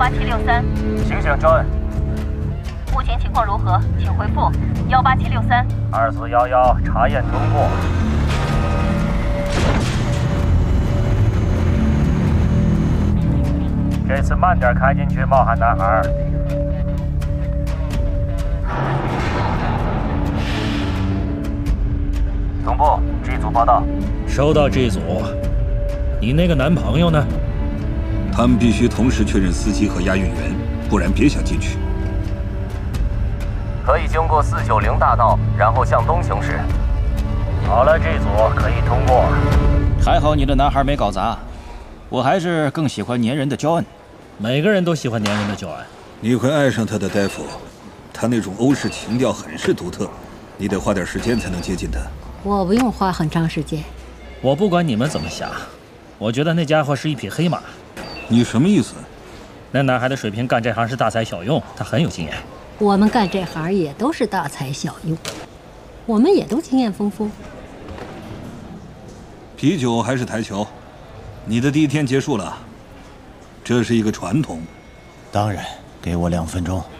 18763。 醒醒，John。 目前情况如何？请回复18763。 2411，查验通过。这次慢点开进去，冒汗男孩。总部，G 组报道。 收到 G 组。你那个男朋友呢？ 他们必须同时确认司机和押运员，不然别想进去。 可以经过490大道，然后向东行驶。好了，这组可以通过。 还好你的男孩没搞砸，我还是更喜欢粘人的John。 每个人都喜欢粘人的John。 你会爱上他的，戴夫。他那种欧式情调很是独特，你得花点时间才能接近他。 我不用花很长时间。 我不管你们怎么想，我觉得那家伙是一匹黑马。 你什么意思？ 那男孩的水平干这行是大材小用，他很有经验。 我们干这行也都是大材小用，我们也都经验丰富。 啤酒还是台球？你的第一天结束了，这是一个传统。 当然，给我2分钟。